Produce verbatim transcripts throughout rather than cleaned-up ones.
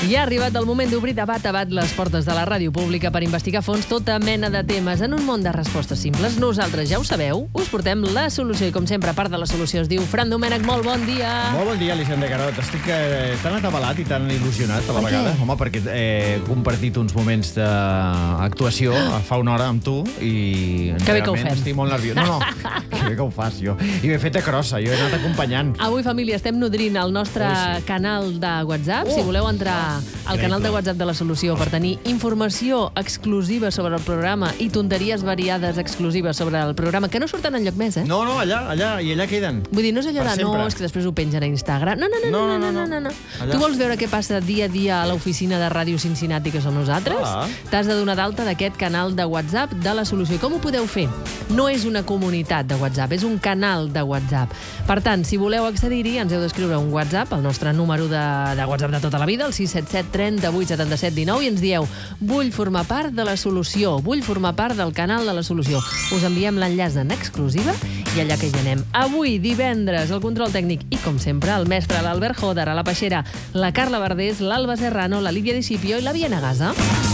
I ha arribat el moment d'obrir de bat a bat les portes de la ràdio pública per investigar a fons tota mena de temes. En un món de respostes simples, nosaltres ja ho sabeu, us portem la solució. I com sempre, a part de la solució, es diu Fran Domènech. Molt bon dia. Molt bon dia, Elisenda Carot. Estic eh, tan atabalat i tan il·lusionat a la Per vegada. què? Home, perquè he compartit uns moments d'actuació fa una hora amb tu i Que bé que ho realment fem. estic molt nerviós. No, no, que bé que ho fas jo. I ho he fet a crossa, jo he anat acompanyant. Avui, família, estem nodrint el nostre Ui, sí. canal de WhatsApp. Oh. Si voleu entrar al Increïble. canal de WhatsApp de la Solució per tenir informació exclusiva sobre el programa i tonteries variades exclusives sobre el programa, que no surten enlloc més, eh? No, no, allà, allà, i allà queden. Vull dir, no és allò Per de no, sempre. és que després ho pengen a Instagram. No, no, no, no, no, no, no, no, no. Allà. Tu vols veure què passa dia a dia a l'oficina de Ràdio Cincinnati, que som nosaltres? Ah. T'has de donar d'alta d'aquest canal de WhatsApp de la Solució. I com ho podeu fer? No és una comunitat de WhatsApp, és un canal de WhatsApp. Per tant, si voleu accedir-hi, ens heu d'escriure un WhatsApp, el nostre número de, de WhatsApp de tota la vida, el sis set set, trenta-vuit, setanta-set, dinou, i ens dieu: vull formar part de la Solució, vull formar part del canal de la Solució. Us enviem l'enllaç en exclusiva i allà que hi anem. Avui, divendres, el control tècnic i, com sempre, el mestre, l'Albert Joder, a la Peixera, la Carla Verdés, l'Alba Serrano, la Lídia Discipio i la Viena Gasa.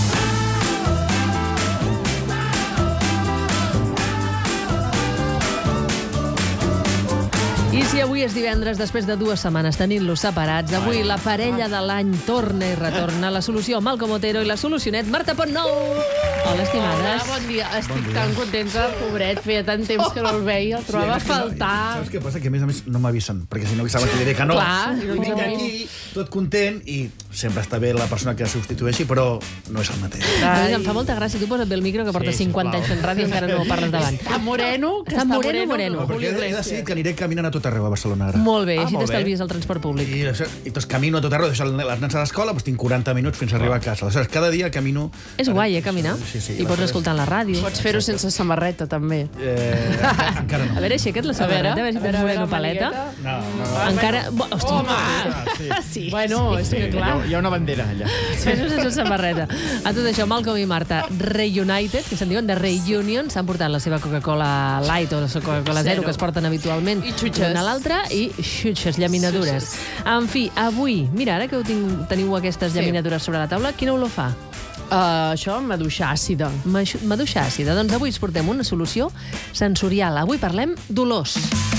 I si avui és divendres, després de dues setmanes tenint-los separats, avui la parella de l'any torna i retorna. La Solució, Malcom Otero, i la Solucionet, Marta Pontnou. Hola, estimades. Hola, bon dia. Estic tan contenta, pobret. Feia tant temps que no el veia, el trobava a faltar. Saps què passa? Que a més a més no m'avisen, perquè si no saben que diré que no. Clar, i no Vinc ho- aquí, tot content, i sempre està bé la persona que substitueixi, però no és el mateix. A més, em fa molta gràcia. Tu posa't bé el micro, que portes Sí, cinquanta anys fent ràdio i encara no parles davant. Està moreno, que Està està moreno, moreno. moreno. No, perquè he, he decidit que aniré caminant a tot arreu a Barcelona ara. Molt bé, Ah, així molt bé. t'estalvies el transport públic. I, això- i doncs camino a tot arreu, deixo el- les nens a l'escola, doncs tinc quaranta minuts fins a arribar a casa. Aleshores, cada dia camino... És guai, eh, caminar? Sí, sí. I pots aleshores- escoltar la ràdio. Pots fer-ho sense samarreta, també. Eh, encara no. A veure, aixeca't la A veure, samarreta, a veure si a veure, tens a una veure, paleta. No, no. Encara... Bo, Hosti, Home! sí. Bueno, és que Hi clar. ha, hi ha una bandera allà. Fes-ho sense samarreta. A tot això, Malcom i Marta, Reunited, que se'n diuen de Reunion, s'han portat la seva Coca-Cola Light o la Coca-Cola Zero, Zero. que es porten habitualment I xutxes. l'una a l'altra, i xutxes, llaminadures. En fi, avui, mira, ara que ho tinc, teniu aquestes Sí. llaminadures sobre la taula, quina olor fa? Uh, això, maduixa àcida. Maixu- Maduixa àcida. Doncs avui us portem una solució sensorial. Avui parlem d'olors.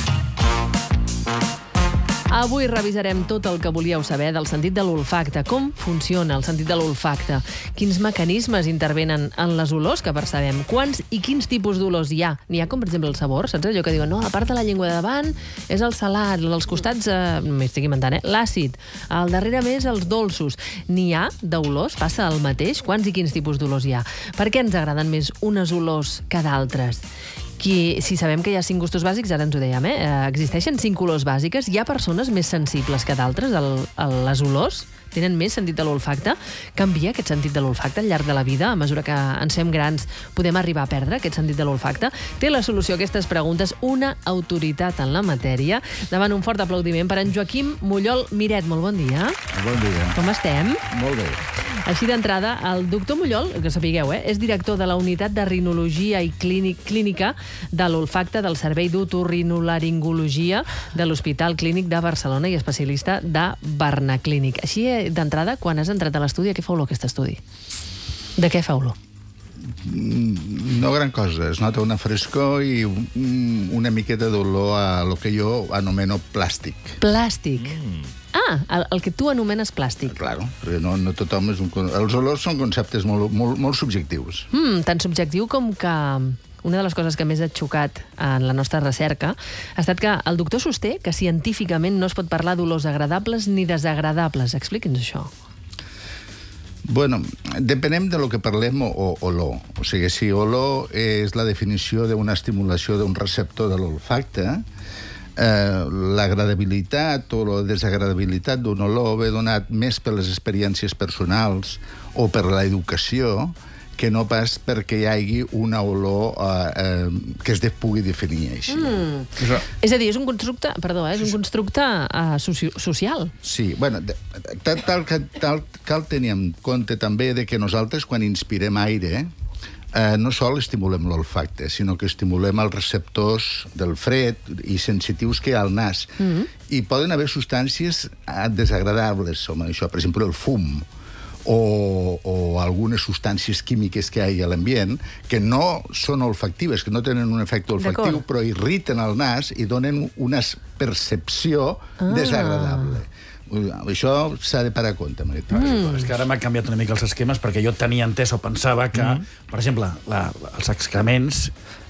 Avui revisarem tot el que volíeu saber del sentit de l'olfacte, com funciona el sentit de l'olfacte, quins mecanismes intervenen en les olors que percebem, quants i quins tipus d'olors hi ha. N'hi ha com, per exemple, el sabor, saps allò que diuen, no, la part de la llengua de davant és el salat, als costats, eh, m'estic inventant, eh, l'àcid, al darrere més els dolços. N'hi ha d'olors, passa el mateix, quants i quins tipus d'olors hi ha. Per què ens agraden més unes olors que d'altres? Qui, si sabem que hi ha cinc gustos bàsics, ara ens ho dèiem, eh? Eh, existeixen cinc olors bàsiques. Hi ha persones més sensibles que d'altres al- a les olors? Tenen més sentit de l'olfacte? Canvia aquest sentit de l'olfacte al llarg de la vida? A mesura que ens fem grans podem arribar a perdre aquest sentit de l'olfacte? Té la solució a aquestes preguntes una autoritat en la matèria. Davant un fort aplaudiment per en Joaquim Mullol Miret. Molt bon dia. Bon dia. Com estem? Molt bé. Així d'entrada, el doctor Mullol, que sapigueu, eh, és director de la Unitat de Rinologia i Clínic, Clínica de l'Olfacte del Servei d'Otorrinolaringologia de l'Hospital Clínic de Barcelona i especialista de Barnaclínic. Així, eh, d'entrada, quan has entrat a l'estudi, a què fa olor aquest estudi? De què fa olor? No gran cosa. Es nota una frescor i un- una miqueta d'olor a lo que jo anomeno plàstic. Plàstic. Ah, el, el que tu anomenes plàstic. Claro, perquè no, no tothom és un... con- Els olors són conceptes molt, molt, molt subjectius. Mm, tan subjectiu com que una de les coses que més ha xocat en la nostra recerca ha estat que el doctor sosté que científicament no es pot parlar d'olors agradables ni desagradables. Expliqui'ns això. Bueno, depenem de lo que parlem o, o olor. O sigui, si olor és la definició d'una estimulació d'un receptor de l'olfacte, eh, l'agradabilitat o la desagradabilitat d'un olor ve donat més per les experiències personals o per l'educació que no pas perquè hi hagi una olor eh, eh, que es de pugui definir així. Mm. Això, És a dir, és un constructe, perdó, eh, és un constructe uh, soci social. sí, bueno, de- tal, tal, que- tal, cal tenir en compte també de que nosaltres, quan inspirem aire, eh, no sol estimulem l'olfacte, sinó que estimulem els receptors del fred i sensitius que hi ha al nas. Mm-hmm. I poden haver substàncies eh, desagradables, com això, per exemple, el fum. o, o algunes substàncies químiques que hi ha a l'ambient que no són olfactives, que no tenen un efecte olfactiu, però irriten el nas i donen una percepció ah. desagradable. Això s'ha de parar a compte. Mm. És que ara m'ha canviat una mica els esquemes, perquè jo tenia entès o pensava que, mm. per exemple, la, els excrements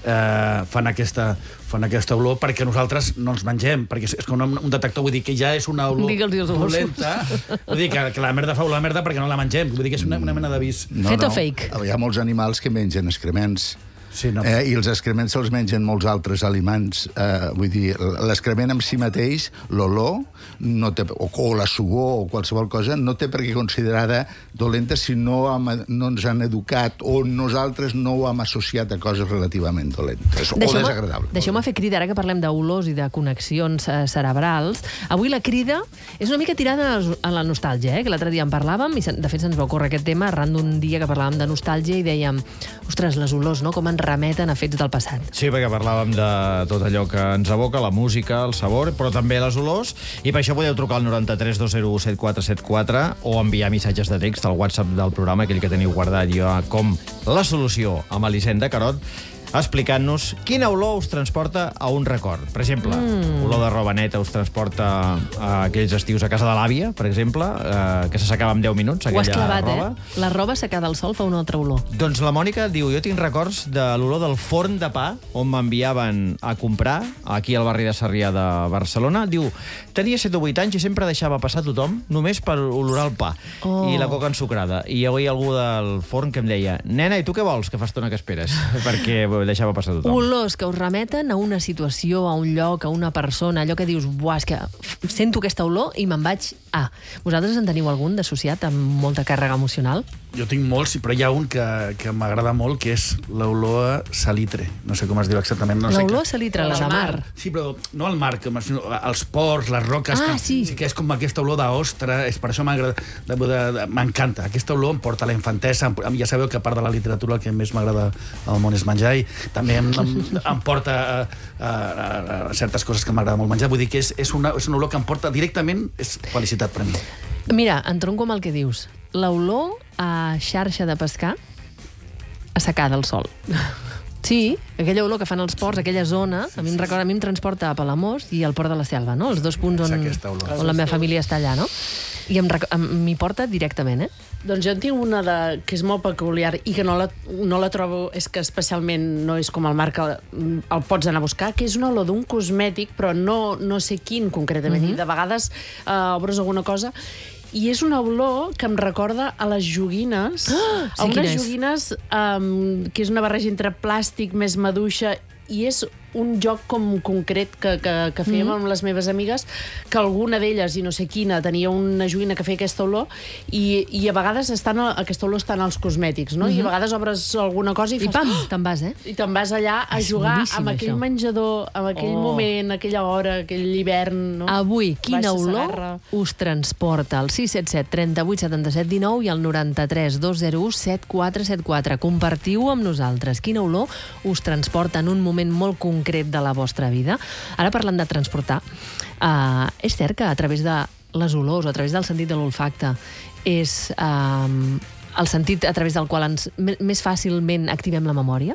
eh, fan, aquesta, fan aquesta olor perquè nosaltres no ens mengem, perquè és com un detector, vull dir que ja és una olor dolenta. Vull dir que, que la merda fa olor a merda perquè no la mengem. Vull dir que és una, una mena d'avís. No, Fet no. o fake? Hi ha molts animals que mengen excrements. Sí, no. eh, I els excrements se'ls mengen molts altres aliments. Eh, vull dir, l'excrement en si mateix, l'olor, no té, o, o la suor o qualsevol cosa, no té per què considerada dolenta si no, hem, no ens han educat o nosaltres no ho hem associat a coses relativament dolentes o desagradables. Deixeu-me fer crida, ara que parlem d'olors i de connexions eh, cerebrals. Avui la crida és una mica tirada a la nostàlgia, eh, que l'altre dia en parlàvem, i de fet se'ns va ocórrer aquest tema arran d'un dia que parlàvem de nostàlgia i dèiem, ostres, les olors, no?, com ens remeten a fets del passat. Sí, perquè parlàvem de tot allò que ens evoca, la música, el sabor, però també les olors, i per això podeu trucar al noranta-tres dos zero u set quatre set quatre o enviar missatges de text al WhatsApp del programa, aquell que teniu guardat ja com la solució amb Elisenda Carot, explicant-nos quina olor us transporta a un record. Per exemple, mm. olor de roba neta us transporta a aquells estius a casa de l'àvia, per exemple, eh, que se secava en deu minuts, aquella Ho has clavat, roba. eh? La roba secada al sol fa una altra olor. Doncs la Mònica diu, jo tinc records de l'olor del forn de pa on m'enviaven a comprar, aquí al barri de Sarrià de Barcelona. Diu, tenia set o vuit anys i sempre deixava passar tothom només per olorar el pa oh. i la coca ensucrada. I hi havia algú del forn que em deia, nena, i tu què vols, que fa estona que esperes? Perquè deixava passar tothom. Olors que us remeten a una situació, a un lloc, a una persona, allò que dius, buah, és que sento aquesta olor i me'n vaig a... Vosaltres en teniu algun d'associat amb molta càrrega emocional? Jo tinc molts, però hi ha un que, que m'agrada molt, que és l'olor a salitre. No sé com es diu exactament. No l'olor sé a salitre, la de mar. Sí, però no al mar, com, sinó als ports, les roques. Ah, que, sí. sí. Que és com aquesta olor d'ostra, és per això m'encanta. Aquesta olor em porta a la infantesa. Ja sabeu que a part de la literatura el que més m'agrada al món és menjar, i també em, em, em porta a, a, a, a certes coses que m'agrada molt menjar. Vull dir que és, és, una, és una olor que em porta directament, és felicitat per a mi. Mira, entronco amb el que dius. L'olor a xarxa de pescar assecada al sol. Sí, aquella olor que fan els ports, aquella zona, a mi em recorda, a mi em transporta a Palamós i al Port de la Selva, no? Els dos punts on, on la meva família està allà, no? I m'hi porta directament, eh? Doncs jo en tinc una de, que és molt peculiar i que no la, no la trobo, és que especialment no és com el Marc, el, el pots anar a buscar, que és una olor d'un cosmètic, però no, no sé quin concretament, mm-hmm. i de vegades eh, obres alguna cosa i és una olor que em recorda a les joguines, ah, a unes joguines um, que és una barreja entre plàstic més maduixa, i és un joc com concret que, que, que fèiem mm. amb les meves amigues, que alguna d'elles, i no sé quina, tenia una joguina que feia aquesta olor, i, i a vegades estan, aquesta olor està en els cosmètics, no? Mm-hmm. I a vegades obres alguna cosa i, I fas... pam, te'n vas, eh? I te'n vas allà a és jugar amb aquell això. menjador, amb aquell oh. moment, aquella hora, aquell hivern, no? Avui, quina Baixa olor Sagarra. us transporta? El sis set set, trenta-vuit, setanta-set, dinou i el noranta-tres, dos zero u, set quatre set quatre. Compartiu amb nosaltres. Quina olor us transporta en un moment molt concret de la vostra vida? Ara, parlant de transportar, uh, és cert que a través de les olors o a través del sentit de l'olfacte és uh, el sentit a través del qual ens, més fàcilment activem la memòria?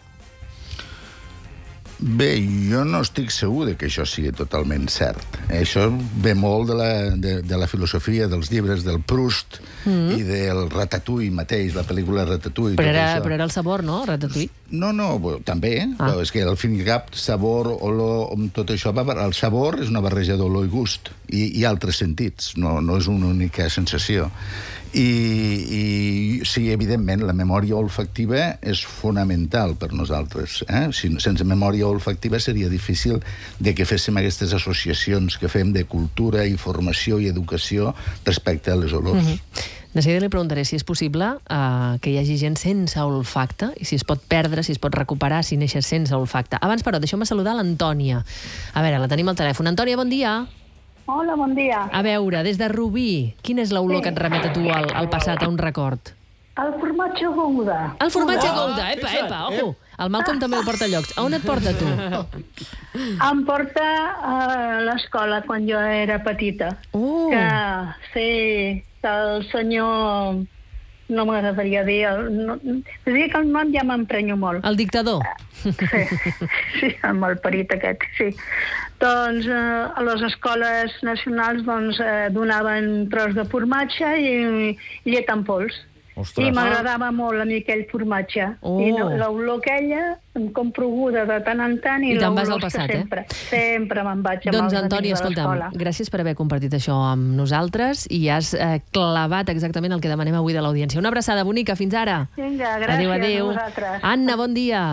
Bé, jo no estic segur de que això sigui totalment cert. Això ve molt de la, de, de la filosofia dels llibres del Proust mm. i del Ratatouille mateix, la pel·lícula Ratatouille. Però era, però era el sabor, no, Ratatouille? No, no, també. Ah. Però és que al fin i al cap, sabor, olor, tot això... El sabor és una barreja d'olor i gust i, i altres sentits, no, no és una única sensació. I, i sí, evidentment, la memòria olfactiva és fonamental per nosaltres. Eh? Si, sense memòria olfactiva seria difícil de que féssim aquestes associacions que fem de cultura, informació i educació respecte a les olors. Mm-hmm. De seguida li preguntaré si és possible uh, que hi hagi gent sense olfacte i si es pot perdre, si es pot recuperar, si neixes sense olfacte. Abans, però, deixeu-me saludar l'Antònia. A veure, la tenim al telèfon. Antònia, bon dia. Hola, bon dia. A veure, des de Rubí, quina és l'olor sí. que et remet a tu al, al passat, a un record? El formatge Gouda. El formatge ah, Gouda, epa, epa, ojo. El Malcolm també el porta a llocs. A on et porta tu? Em porta a l'escola quan jo era petita. Oh. Que, sí, que el senyor no m'agradaria dir... El, no, diria que el nom ja m'emprenyo molt. El dictador. Sí, sí, amb el perit aquest, sí. Doncs eh, a les escoles nacionals doncs, eh, donaven tros de formatge i, i llet en pols. Ostres. I m'agradava molt a mi aquell formatge. Oh. I no, l'olor aquella em compro aguda de tant en tant i, I te'n vas l'olor al és que passat, sempre, eh? sempre me'n vaig amb Doncs, els Antoni, amics de escolta'm, l'escola. gràcies per haver compartit això amb nosaltres i has eh, clavat exactament el que demanem avui de l'audiència. Una abraçada bonica, fins ara. Vinga, gràcies adéu, adéu. a vosaltres. Anna, bon dia.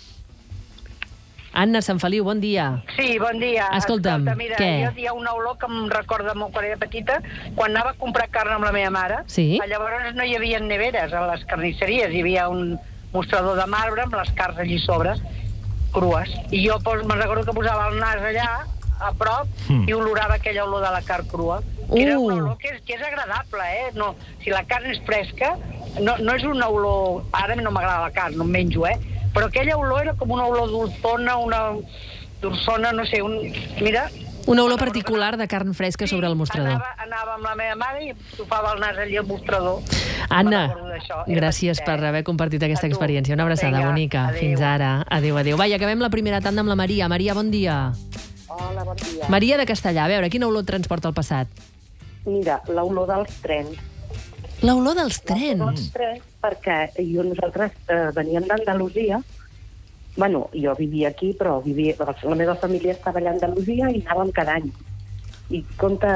Anna Sant Feliu, bon dia. Sí, bon dia. Escolta'm, Escolta, mira, què? jo hi ha una olor que em recorda molt quan era petita, quan anava a comprar carn amb la meva mare. Sí. Llavors no hi havia neveres a les carnisseries, hi havia un mostrador de marbre amb les carns allí sobre, crues. I jo pues, me'n recordo que posava el nas allà, a prop, mm. i olorava aquella olor de la carn crua. Que era una olor que és, que és agradable, eh? No, si la carn és fresca, no, no és una olor... Ara no m'agrada la carn, no em menjo, eh? Però aquella olor era com una olor dulzona, una dulzona, no sé, un... Mira... Una olor particular de carn fresca sobre el mostrador. Anava, anava amb la meva mare i topava el nas allí al mostrador. Anna, Me'n recordo d'això. Era gràcies petita, per eh? haver compartit aquesta A tu. experiència. Una abraçada Vinga, bonica. adéu. Fins ara. Adéu, adéu. Va, i acabem la primera tanda amb la Maria. Maria, bon dia. Hola, bon dia. Maria de Castellà. A veure, quina olor et transporta al passat? Mira, l'olor dels trens. L'olor dels L'olor trens. dels trens, perquè jo, nosaltres eh, veníem d'Andalusia. Bueno, jo vivia aquí, però vivia, la meva família estava allà a Andalusia i anàvem cada any. I compta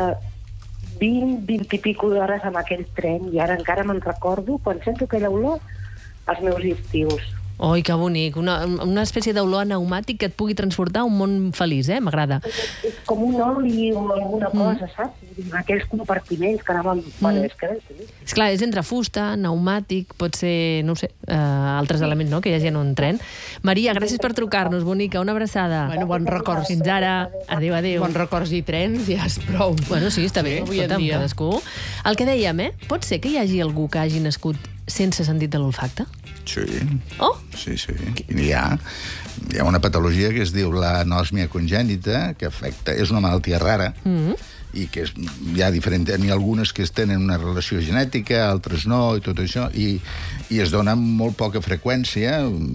vint, vint i pico d'hores amb aquell tren, i ara encara me'n recordo, quan sento aquella olor, els meus estius. Oi, que bonic. Una, una espècie d'olor pneumàtic que et pugui transportar a un món feliç, eh? M'agrada. És, és com un oli o alguna cosa, mm. saps? Aquells compartiments que anàvem... Mm. Bueno, és que... És clar, és entre fusta, pneumàtic, pot ser, no ho sé, eh, altres elements, no?, que hi hagi en un tren. Maria, gràcies per trucar-nos, bonica. Una abraçada. Bueno, bons records. Fins ara. Adéu, adéu. Bons records i trens, ja és prou. Bueno, sí, està bé. Avui en Escolta'm, dia. cadascú. El que dèiem, eh? Pot ser que hi hagi algú que hagi nascut sense sentit de l'olfacte? Sí. Oh! Sí, sí. Hi ha, hi ha una patologia que es diu l'anòsmia congènita, que afecta... És una malaltia rara, mm-hmm. i que és, hi ha diferent, n'hi ha algunes que tenen una relació genètica, altres no, i tot això, i, i es dona amb molt poca freqüència,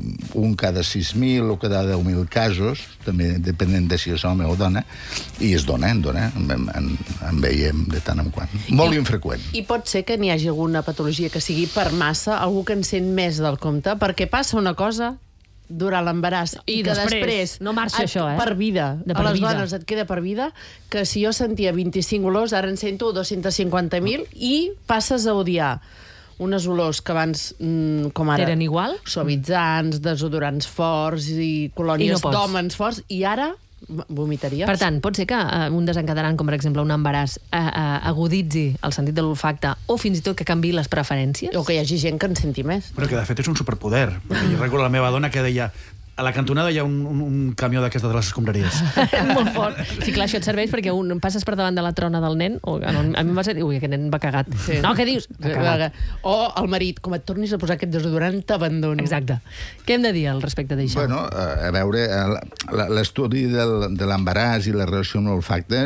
un cada sis mil o cada deu mil casos, també depenent de si és home o dona, i es dona, en dona, en, en, en veiem de tant en quant. Molt I, infreqüent. I pot ser que n'hi hagi alguna patologia que sigui per massa, algú que en sent més del compte, perquè passa una cosa durant l'embaràs I i que després, després no marxa et, això, eh? per vida, De per a les vida. dones et queda per vida, que si jo sentia vint-i-cinc olors, ara en sento dos-cents cinquanta mil i passes a odiar unes olors que abans, mm, com ara... Eren igual? Suavitzants, desodorants forts i I colònies no pots. d'hòmens forts, i ara vomitaries. Per tant, pot ser que eh, un desencadenant, com per exemple un embaràs, eh, eh, aguditzi el sentit de l'olfacte o fins i tot que canviï les preferències? O que hi hagi gent que en senti més. Però que de fet és un superpoder. Perquè jo recordo la meva dona que deia a la cantonada hi ha un, un, un camió d'aquesta de les escombraries. Molt fort. Sí, clar, això et serveix perquè un, passes per davant de la trona del nen, o a mi em va ser... Ui, aquest nen va cagat. Sí. No, què dius? Va cagat. O el marit, com et tornis a posar aquest desodorant, t'abandono. Exacte. Què hem de dir al respecte d'això? Bueno, a veure, l'estudi de l'embaràs i la relació amb l'olfacte,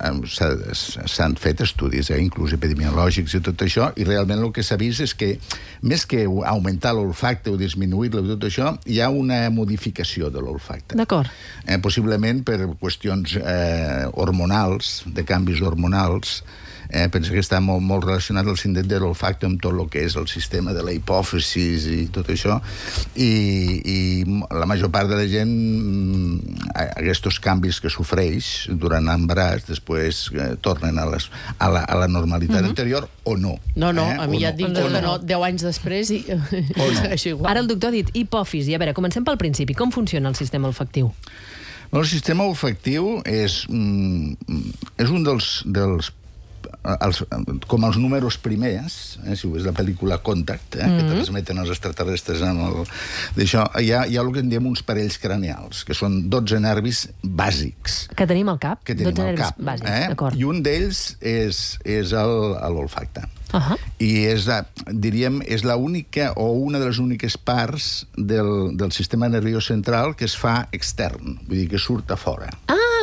s'han fet estudis, eh, inclús epidemiològics i tot això, i realment el que s'ha vist és que, més que augmentar l'olfacte o disminuir-lo i tot això, hi ha una modificació de l'olfacte. D'acord. Eh, possiblement per qüestions eh, hormonals, de canvis hormonals. Eh, penso que està molt, molt relacionat el sentit de l'olfacte amb tot el que és el sistema de la hipòfisis i tot això, i, i la major part de la gent aquests canvis que sofreix durant l'embaràs després eh, tornen a, les, a, la, a la normalitat mm-hmm. anterior o no. No, no, eh? a mi o ja et dic no. que no, deu anys després i no. segueixo igual. Ara el doctor ha dit hipòfisi. A veure, comencem pel principi. Com funciona el sistema olfactiu? El sistema olfactiu és, mm, és un dels, dels els, com els números primers, eh, si ho és la pel·lícula Contact, eh, mm-hmm. que transmeten els extraterrestres amb el... d'això, hi ha, hi ha el que en diem uns parells craneals, que són dotze nervis bàsics. Que tenim al cap? Que tenim dotze al nervis cap. bàsics, Eh? d'acord. I un d'ells és, és l'olfacte. Uh-huh. I és, diríem, és l'única o una de les úniques parts del, del sistema nerviós central que es fa extern, vull dir, que surt a fora. Ah,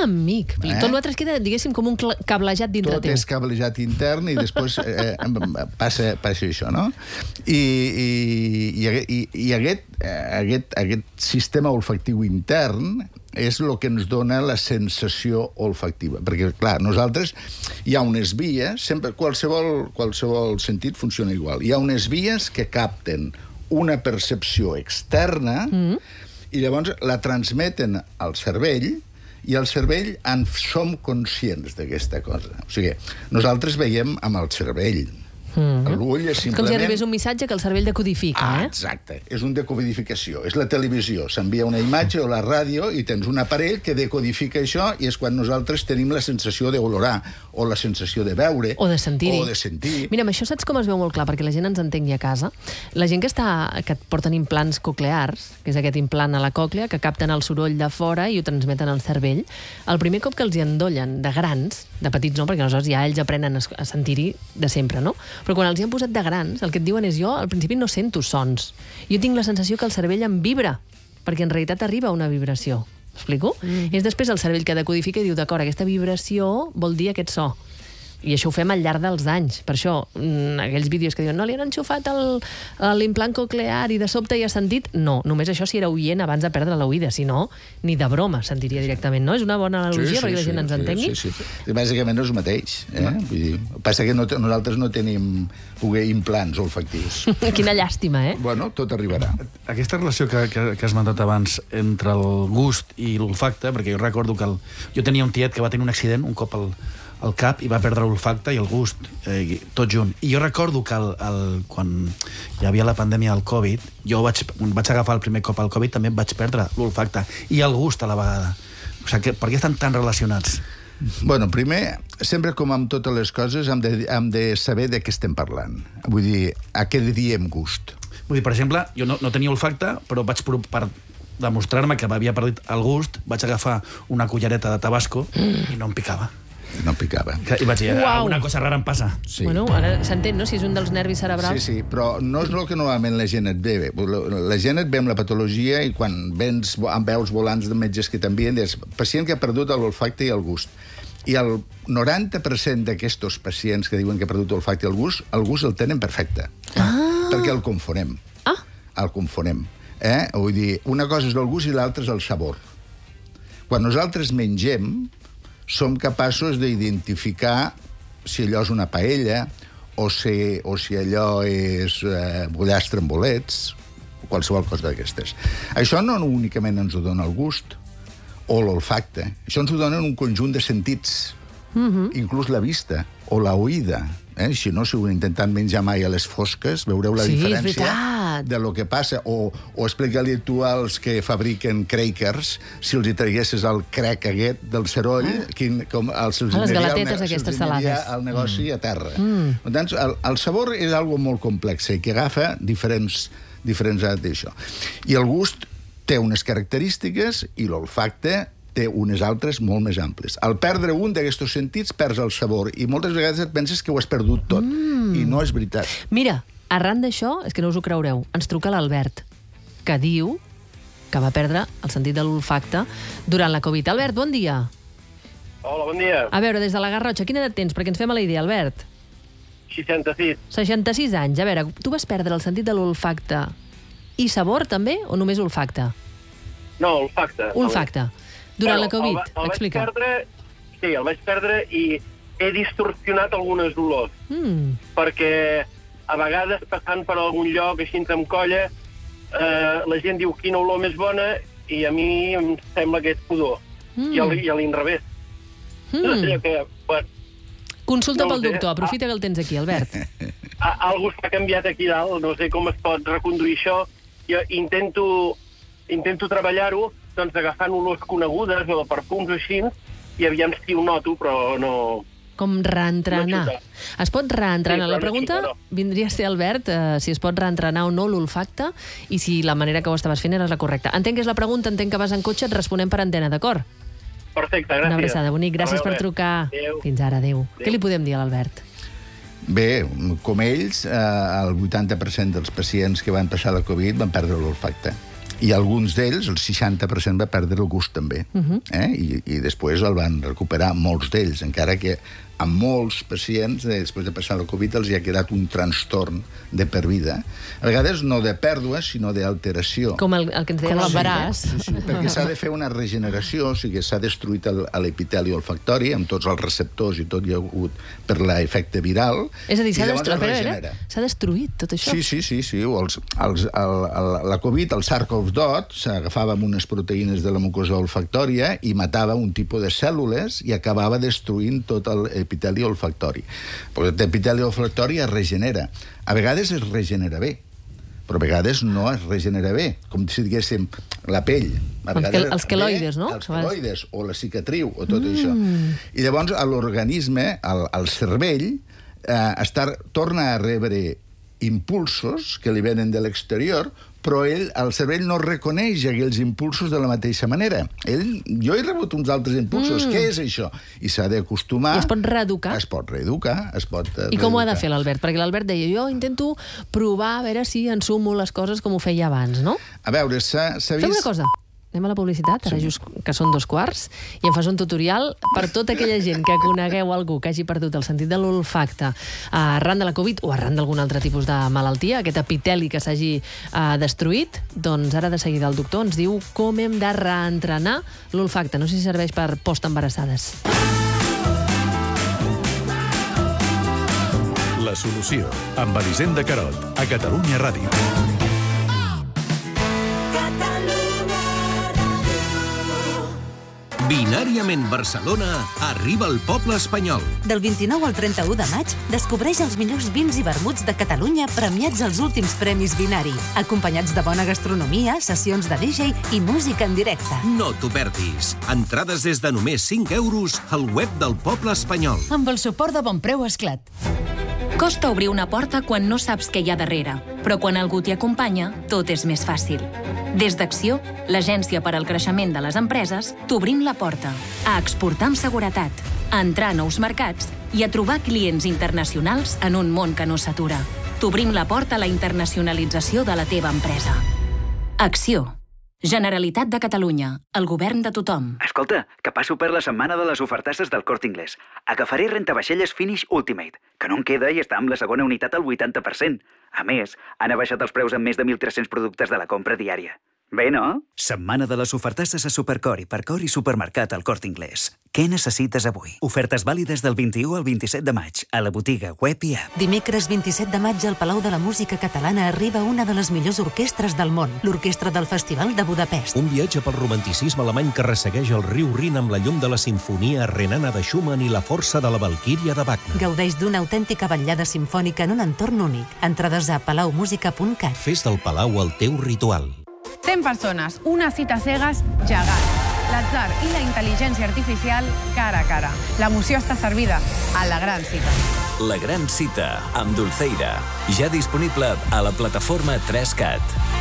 amic. Eh? Tot l'altre es queda, diguéssim, com un cablejat dintre Tot teu. és cablejat intern i després eh, passa, passa això, no? I, i, i, i, i aquest, aquest, aquest sistema olfactiu intern és el que ens dona la sensació olfactiva. Perquè, clar, nosaltres hi ha unes vies, sempre, qualsevol, qualsevol sentit funciona igual. Hi ha unes vies que capten una percepció externa mm. i llavors la transmeten al cervell i al cervell en som conscients d'aquesta cosa. O sigui, nosaltres veiem amb el cervell. Mm. L'ull és simplement... Com si arribés un missatge que el cervell decodifica, ah, eh? Exacte. És un decodificació. És la televisió. S'envia una imatge o la ràdio i tens un aparell que decodifica això i és quan nosaltres tenim la sensació d'olorar o la sensació de veure o de sentir-hi. O de sentir. Mira, amb això saps com es veu molt clar, perquè la gent ens entengui a casa. La gent que, està, que porten implants coclears, que és aquest implant a la còclea, que capten el soroll de fora i ho transmeten al cervell, el primer cop que els hi endollen de grans, de petits no, perquè aleshores ja ells aprenen a sentir-hi de sempre, no? Però quan els hi han posat de grans, el que et diuen és jo al principi no sento sons. Jo tinc la sensació que el cervell em vibra, perquè en realitat arriba una vibració. M'explico? Mm. És després el cervell que decodifica i diu, d'acord, aquesta vibració vol dir aquest so. I això ho fem al llarg dels anys. Per això, aquells vídeos que diuen no, li han enxufat l'implant coclear i de sobte hi ha sentit... No, només això si era oient abans de perdre l'oïda, si no, ni de broma sentiria directament, no? És una bona analogia sí, sí, perquè la gent sí, ens entengui. Sí, sí, sí. Bàsicament és el mateix. Eh? Mm. Vull dir, passa que no, nosaltres no tenim implants olfactius. Quina llàstima, eh? Bueno, tot arribarà. Aquesta relació que, que, que has mandat abans entre el gust i l'olfacte, perquè jo recordo que el, jo tenia un tiet que va tenir un accident un cop al, al cap i va perdre l'olfacte i el gust, eh, tot junt. I jo recordo que el, el, quan hi havia la pandèmia del Covid, jo vaig, vaig agafar el primer cop al Covid, també vaig perdre l'olfacte i el gust a la vegada. O sigui, que, per què estan tan relacionats? Bueno, primer, sempre com amb totes les coses, hem de, hem de saber de què estem parlant. Vull dir, a què diem gust? Vull dir, per exemple, jo no, no tenia olfacte, però vaig per demostrar-me que m'havia perdut el gust, vaig agafar una cullereta de tabasco mm. i no em picava. No picava. I vaig dir, alguna cosa rara em passa. Sí. Bueno, ara s'entén, no?, si és un dels nervis cerebrals. Sí, sí, però no és el que normalment la gent et ve. La gent et ve amb la patologia i quan vens amb veus volants de metges que t'envien, és pacient que ha perdut l'olfacte i el gust. I el noranta per cent d'aquests pacients que diuen que ha perdut l'olfacte i el gust, el gust el tenen perfecte. Ah. Perquè el confonem. Ah. El confonem. Eh? Vull dir, una cosa és el gust i l'altra és el sabor. Quan nosaltres mengem, som capaços d'identificar si allò és una paella o si, o si allò és eh, pollastre amb bolets o qualsevol cosa d'aquestes. Això no únicament ens ho dona el gust o l'olfacte. Això ens ho dona un conjunt de sentits, mm-hmm. inclús la vista o la oïda. Eh? Si no, si ho intentant menjar mai a les fosques, veureu la sí, diferència de lo que passa. O, o explica-li tu als que fabriquen crackers, si els hi traguessis el crack aquest del ceroll, ah. quin, com els a les galatetes aquestes salades. El negoci mm. a terra. Mm. Per tant, el, el sabor és algo molt complex i que agafa diferents, diferents d'això. I el gust té unes característiques i l'olfacte té unes altres molt més amples. Al perdre un d'aquests sentits, perds el sabor. I moltes vegades et penses que ho has perdut tot. Mm. I no és veritat. Mira, arran d'això, és que no us ho creureu, ens truca l'Albert, que diu que va perdre el sentit de l'olfacte durant la Covid. Albert, bon dia. Hola, bon dia. A veure, des de la Garrotxa, quina edat tens? Perquè ens fem a la idea, Albert. seixanta-sis. seixanta-sis anys. A veure, tu vas perdre el sentit de l'olfacte i sabor, també, o només olfacte? No, olfacte. Olfacte. Durant bueno, la Covid, el, el explica. Vaig perdre, sí, el vaig perdre i he distorsionat algunes olors. Mm. Perquè a vegades passant per algun lloc així amb colla, eh, la gent diu quina olor més bona i a mi em sembla que és pudor. Mm. I a l'inrevés. Mm. Que, bueno, consulta no pel sé. doctor, aprofita ah, que el tens aquí, Albert. Algú s'ha canviat aquí dalt, no sé com es pot reconduir això. Jo intento, intento treballar-ho doncs agafant olors conegudes o de perfums així, i aviam si ho noto, però no... Com reentrenar. No es pot reentrenar. Sí, la pregunta no xuta, no. vindria a ser, Albert, eh, si es pot reentrenar o no l'olfacte i si la manera que ho estaves fent era la correcta. Entenc que és la pregunta, entenc que vas en cotxe, et responem per antena, d'acord? Perfecte, gràcies. Una abraçada, bonic. Gràcies per trucar. Adéu. Fins ara, adéu. adéu. Què li podem dir a l'Albert? Bé, com ells, eh, el vuitanta per cent dels pacients que van passar la Covid van perdre l'olfacte. I alguns d'ells, el seixanta per cent va perdre el gust també. Uh-huh. eh? I, I després el van recuperar molts d'ells, encara que a molts pacients, després de passar el Covid, els hi ha quedat un trastorn de per vida. A vegades no de pèrdua, sinó d'alteració. Com el, el que ens deia l'embaràs. Sí, sí, sí, perquè s'ha de fer una regeneració, o sigui, s'ha destruït l'epiteli olfactori, amb tots els receptors i tot hi ha hagut per l'efecte viral. És a dir, s'ha destruït, s'ha destruït tot això? Sí, sí, sí. sí. Els, els, el, el, la Covid, el SARS-CoV dos, s'agafava amb unes proteïnes de la mucosa olfactòria i matava un tipus de cèl·lules i acabava destruint tot el epiteli olfactori. L'epiteli olfactori es regenera. A vegades es regenera bé, però a vegades no es regenera bé. Com si diguéssim, la pell. Els, els queloides, no? Els queloides, o la cicatriu, o tot mm. això. I llavors l'organisme, el, el cervell, eh, estar, torna a rebre impulsos que li venen de l'exterior, però ell, el cervell no reconeix aquells impulsos de la mateixa manera. Ell, jo he rebut uns altres impulsos. Mm. Què és això? I s'ha d'acostumar... I es pot reeducar? Es pot reeducar, es pot reeducar. I com ho ha de fer l'Albert? Perquè l'Albert deia, jo intento provar a veure si ensumo les coses com ho feia abans, no? A veure, s'ha vist... Fem una cosa. Anem a la publicitat, ara just que són dos quarts, i em fas un tutorial per tota aquella gent que conegueu algú que hagi perdut el sentit de l'olfacte arran de la Covid o arran d'algun altre tipus de malaltia, aquest epiteli que s'hagi uh, destruït, doncs ara de seguida el doctor ens diu com hem de reentrenar l'olfacte. No sé si serveix per postembarassades. La solució, amb Elisenda Carot, a Catalunya Ràdio. Binàriament Barcelona arriba al poble espanyol. Del vint-i-nou al trenta-u de maig, descobreix els millors vins i vermuts de Catalunya premiats als últims premis Binari, acompanyats de bona gastronomia, sessions de D J i música en directe. No t'ho perdis. Entrades des de només cinc euros al web del poble espanyol. Amb el suport de Bonpreu Esclat. Costa obrir una porta quan no saps què hi ha darrere, però quan algú t'hi acompanya, tot és més fàcil. Des d'Acció, l'agència per al creixement de les empreses, t'obrim la porta a exportar amb seguretat, a entrar a nous mercats i a trobar clients internacionals en un món que no s'atura. T'obrim la porta a la internacionalització de la teva empresa. Acció. Generalitat de Catalunya, el govern de tothom. Escolta, que passo per la setmana de les ofertasses del Corte Inglés. Agafaré rentavaixelles Finish Ultimate, que no em queda i està amb la segona unitat al vuitanta per cent. A més, han abaixat els preus en més de mil tres-cents productes de la compra diària. Bé, no? Setmana de les ofertasses a Supercor i Percor i Supermercat al Corte Inglés. Què necessites avui? Ofertes vàlides del vint-i-u al vint-i-set de maig a la botiga web i app. Dimecres vint-i-set de maig al Palau de la Música Catalana arriba una de les millors orquestres del món, l'Orquestra del Festival de Budapest. Un viatge pel romanticisme alemany que ressegueix el riu Rin amb la llum de la sinfonia renana de Schumann i la força de la Valquíria de Wagner. Gaudeix d'una autèntica vetllada simfònica en un entorn únic. Entrades a palau musica punt cat. Fes del Palau el teu ritual. cent persones, una cita cegues gegant. L'atzar i la intel·ligència artificial cara a cara. L'emoció està servida a la gran cita. La gran cita, amb Dulceida. Ja disponible a la plataforma tres cat.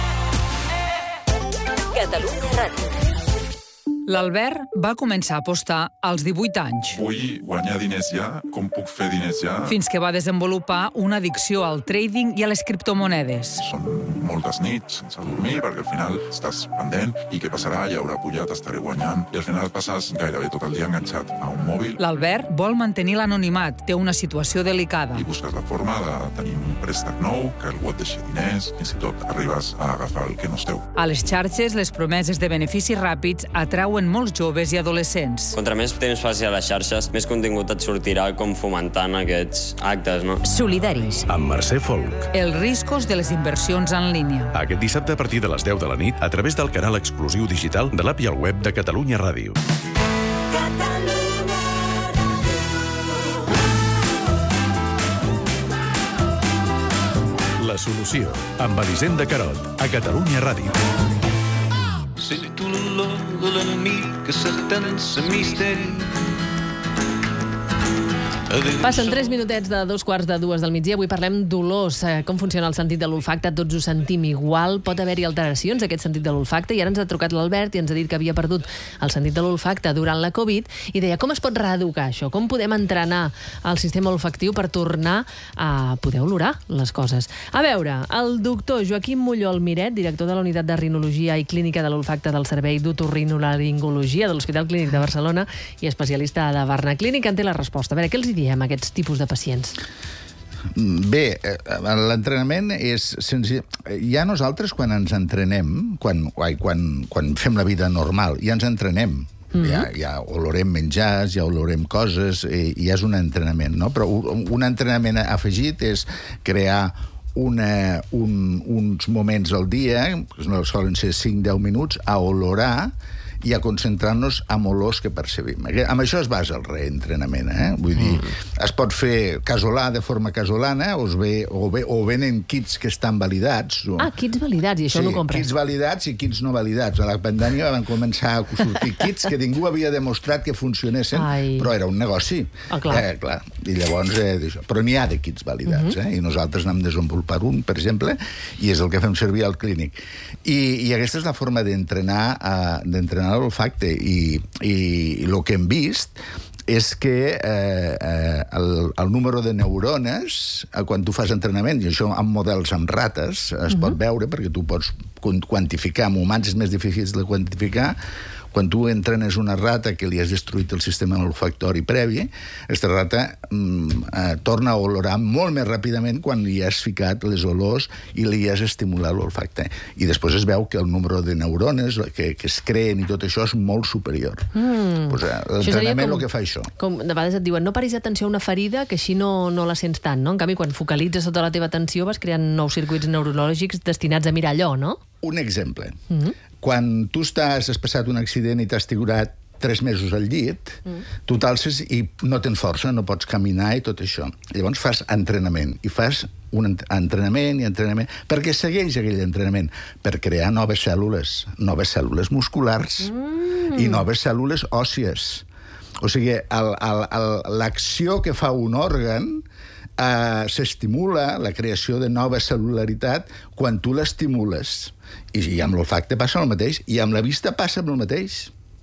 Catalunya Ràdio. L'Albert va començar a apostar als divuit anys. Vull guanyar diners ja, com puc fer diners ja. Fins que va desenvolupar una addicció al trading i a les criptomonedes. Són moltes nits sense dormir, perquè al final estàs pendent i què passarà, hi haurà pujat, estaré guanyant, i al final passes gairebé tot el dia enganxat a un mòbil. L'Albert vol mantenir l'anonimat, té una situació delicada. I busques la forma de tenir un préstec nou, que algú et deixi diners, fins i tot arribes a agafar el que no és teu. A les xarxes, les promeses de beneficis ràpids atrauen molts joves i adolescents. Contra més temps passi a les xarxes, més contingut et sortirà com fomentant aquests actes, no? Solidaris. Amb Mercè Folk. Els riscos de les inversions en línia. Aquest dissabte a partir de les deu de la nit a través del canal exclusiu digital de l'app i el web de Catalunya Ràdio. La solució, amb Elisenda Carot, a Catalunya Ràdio. Sento l'olor de l'enemic que s'atensa misteri. Passen tres minutets de dos quarts de dues del migdia. Avui parlem d'olors, eh, com funciona el sentit de l'olfacte. Tots ho sentim igual. Pot haver-hi alteracions d'aquest sentit de l'olfacte. I ara ens ha trucat l'Albert i ens ha dit que havia perdut el sentit de l'olfacte durant la Covid i deia, com es pot reeducar això? Com podem entrenar el sistema olfactiu per tornar a poder olorar les coses? A veure, el doctor Joaquim Mollol Miret, director de la Unitat de Rinologia i Clínica de l'Olfacte del Servei d'Otorrinolaringologia de l'Hospital Clínic de Barcelona i especialista de Barna Clínica, en té la resposta. A veure, què els hi diem a aquests tipus de pacients? Bé, l'entrenament és senzill. Ja nosaltres, quan ens entrenem, quan, quan, quan fem la vida normal, ja ens entrenem. Mm-hmm. Ja, ja olorem menjars, ja olorem coses, i ja és un entrenament, no? Però un entrenament afegit és crear una, un, uns moments al dia, que no solen ser cinc a deu minuts, a olorar i a concentrar-nos en olors que percebim. Amb això es basa el reentrenament, eh? Vull dir, mm. es pot fer casolà de forma casolana, o, es ve, o, ve, o venen kits que estan validats. O... Ah, kits validats, i això sí, no ho compres. Kits validats i kits no validats. A la pandèmia van començar a sortir kits que ningú havia demostrat que funcionessin, Ai. però era un negoci. Ah, clar. Eh, clar. I llavors, eh, però n'hi ha de kits validats, uh-huh. eh? I nosaltres n'hem desenvolupat un, per exemple, i és el que fem servir al clínic. I, i aquesta és la forma d'entrenar uh, d'entrenar l'olfacte, i, i, i el que hem vist és que eh, eh, el, el número de neurones, eh, quan tu fas entrenament, i això amb models amb rates, es uh-huh. pot veure, perquè tu pots quantificar, amb humans és més difícil de quantificar. Quan tu entrenes una rata que li has destruït el sistema olfactori previ, aquesta rata mm, eh, torna a olorar molt més ràpidament quan li has ficat les olors i li has estimulat l'olfacte. I després es veu que el número de neurones que, que es creen i tot això és molt superior. Mm. Pues, eh, l'entrenament el que fa això. Com de vegades et diuen, no paris d'atenció a una ferida que així no, no la sents tant, no? En canvi, quan focalitzes tota la teva atenció vas creant nous circuits neurològics destinats a mirar allò, no? Un exemple. Mm-hmm. Quan tu estàs, has passat un accident i t'has figurat tres mesos al llit, mm. tu t'alces i no tens força, no pots caminar i tot això. Llavors fas entrenament, i fas un entrenament i entrenament, perquè segueix aquell entrenament, per crear noves cèl·lules, noves cèl·lules musculars mm. i noves cèl·lules òssies. O sigui, l'acció que fa un òrgan Uh, s'estimula la creació de nova cel·lularitat quan tu l'estimules. I, i amb l'olfacte passa el mateix, i amb la vista passa el mateix.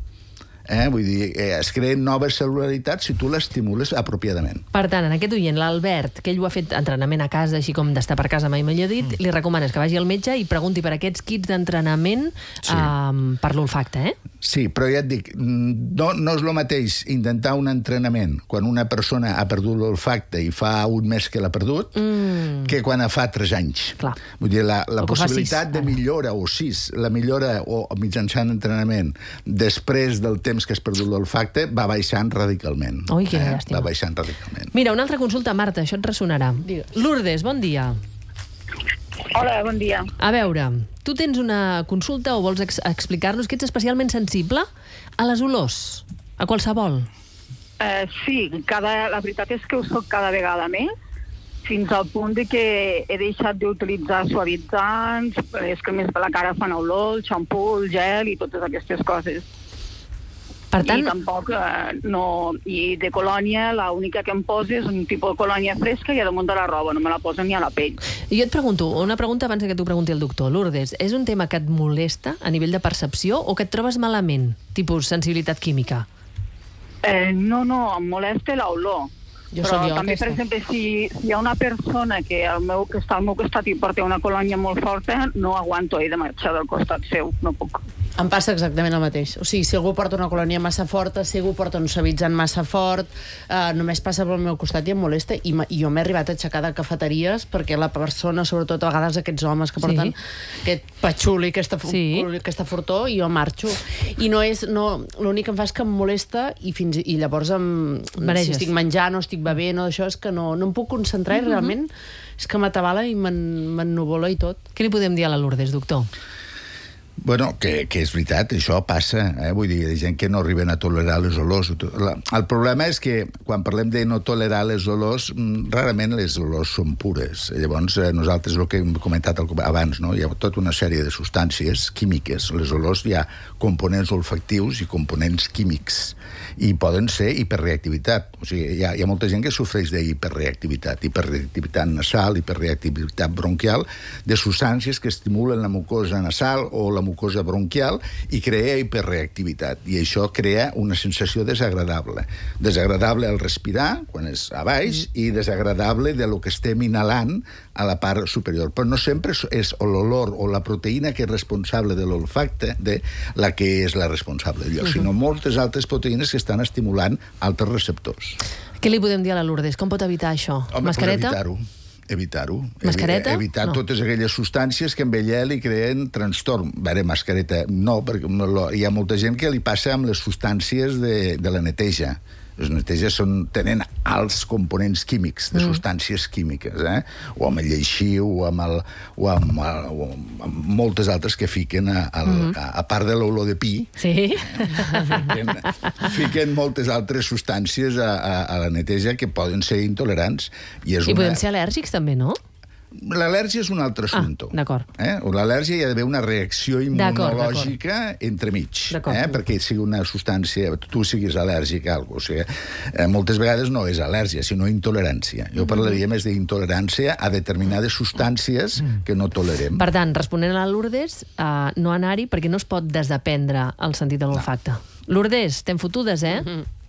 Eh? Vull dir, eh, es creen noves cel·lularitats si tu l'estimules apropiadament. Per tant, en aquest oient, l'Albert, que ell ho ha fet entrenament a casa, així com d'estar per casa mai millor dit, mm. li recomanes que vagi al metge i pregunti per aquests kits d'entrenament sí. um, per l'olfacte, eh? Sí, però ja et dic, no, no és el mateix intentar un entrenament quan una persona ha perdut l'olfacte i fa un mes que l'ha perdut, mm. que quan fa tres anys. Clar. Vull dir, la, la possibilitat de millora, o sis, la millora o mitjançant entrenament després del temps que has perdut l'olfacte va baixant radicalment. Ui, quina eh? llàstima. Va baixant radicalment. Mira, una altra consulta, Marta, això et ressonarà. Digues. Lourdes, bon dia. Hola, bon dia. A veure, tu tens una consulta o vols ex explicar-nos que ets especialment sensible a les olors, a qualsevol? Uh, sí, cada, la veritat és que ho soc cada vegada més, fins al punt de que he deixat d'utilitzar suavitzants, les cremes per la cara fan olor, el xampú, el gel i totes aquestes coses. Per tant... I tampoc, eh, no... I de colònia, l'única que em posa és un tipus de colònia fresca i a damunt de la roba, no me la posa ni a la pell. I jo et pregunto, una pregunta abans que t'ho pregunti el doctor. Lourdes, és un tema que et molesta a nivell de percepció o que et trobes malament, tipus sensibilitat química? Eh, no, no, em molesta l'olor. Jo Però jo, també, aquesta. per exemple, si, si hi ha una persona que, el meu, que està al meu costat i porta una colònia molt forta, no aguanto, he de marxar del costat seu, no puc. Em passa exactament el mateix. O sigui, si algú porta una colònia massa forta, si algú porta un suavitzant massa fort, eh, només passa pel meu costat i em molesta. I, i jo m'he arribat a aixecar de cafeteries perquè la persona, sobretot a vegades aquests homes que porten sí. aquest patxuli, aquesta, sí. aquesta fortor, i jo marxo. I no és... No, l'únic que em fa és que em molesta i, fins, i llavors em, si estic menjant o estic bevent o això, és que no, no em puc concentrar i realment és que m'atabala i m'ennuvola i tot. Què li podem dir a la Lourdes, doctor? Bueno, que, que és veritat, això passa, eh? Vull dir, hi ha gent que no arriben a tolerar les olors. El problema és que, quan parlem de no tolerar les olors, rarament les olors són pures. Llavors, nosaltres, el que hem comentat abans, no? Hi ha tota una sèrie de substàncies químiques. Les olors hi ha components olfactius i components químics, i poden ser hiperreactivitat. O sigui, hi ha, hi ha molta gent que sofreix d'hiperreactivitat, hiperreactivitat nasal, hiperreactivitat bronquial, de substàncies que estimulen la mucosa nasal o la mucosa bronquial i crea hiperreactivitat. I això crea una sensació desagradable. Desagradable al respirar, quan és a baix, i desagradable de lo que estem inhalant a la part superior. Però no sempre és l'olor o la proteïna que és responsable de l'olfacte de la que és la responsable d'allò, uh-huh. sinó moltes altres proteïnes que estan estimulant altres receptors. Què li podem dir a la Lourdes? Com pot evitar això? Home, mascareta? Pues evitar-ho. Evitar-ho. Mascareta? Evi evitar no. totes aquelles substàncies que a ella li creen trastorn. A veure, mascareta, no, perquè hi ha molta gent que li passa amb les substàncies de, de la neteja. Les neteges són, tenen alts components químics, de substàncies químiques, eh? O amb el lleixiu, o amb, el, o amb, el, o amb moltes altres que fiquen, a, a, a, a part de l'olor de pi, sí. fiquen, fiquen moltes altres substàncies a, a, a la neteja que poden ser intolerants. I, és I una... poden ser al·lèrgics també, no? L'al·lèrgia és un altre assumpte. Ah, d'acord. Eh? L'al·lèrgia hi ha d'haver una reacció immunològica entremig, eh? perquè sigui una substància, tu siguis al·lèrgic a alguna cosa. O sigui, eh, moltes vegades no és al·lèrgia, sinó intolerància. Jo parlaria més d'intolerància a determinades substàncies que no tolerem. Per tant, responent a la Lourdes, uh, no anar-hi perquè no es pot desaprendre el sentit de l'olfacte. No. Lourdes, t'hem fotudes, eh?